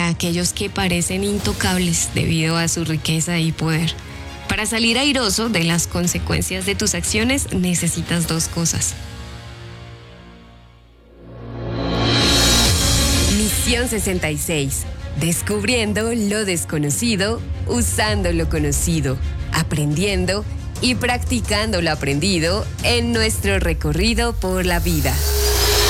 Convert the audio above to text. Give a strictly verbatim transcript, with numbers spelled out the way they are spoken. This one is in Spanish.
aquellos que parecen intocables debido a su riqueza y poder. Para salir airoso de las consecuencias de tus acciones necesitas dos cosas. Misión sesenta y seis. Descubriendo lo desconocido, usando lo conocido, aprendiendo y practicando lo aprendido en nuestro recorrido por la vida.